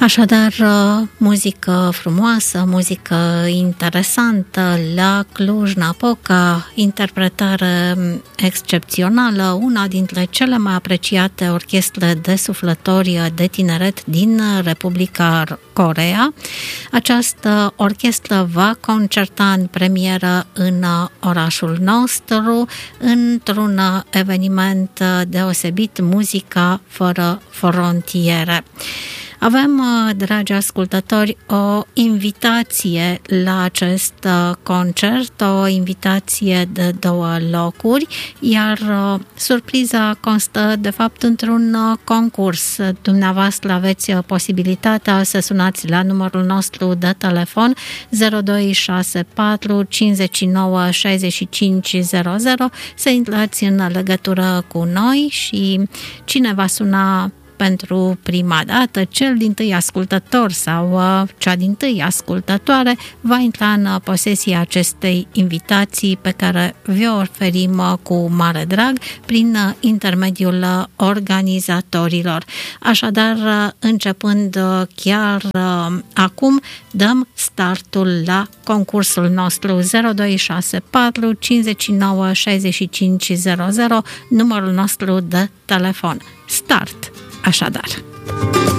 Așadar, muzică frumoasă, muzică interesantă la Cluj-Napoca, interpretare excepțională, una dintre cele mai apreciate orchestre de suflători de tineret din Republica Coreea. Această orchestră va concerta în premieră în orașul nostru, într-un eveniment deosebit, Muzica fără frontiere. Avem, dragi ascultători, o invitație la acest concert, o invitație de 2 locuri, iar surpriza constă, de fapt, într-un concurs. Dumneavoastră aveți posibilitatea să sunați la numărul nostru de telefon 0264 59 65 00, să intrați în legătură cu noi și cine va suna pentru prima dată, cel dintâi ascultător sau cea dintâi ascultătoare va intra în posesia acestei invitații pe care vi-o oferim cu mare drag prin intermediul organizatorilor. Așadar, începând chiar acum, dăm startul la concursul nostru 0264 59 65 00, numărul nostru de telefon. Start! Așadar.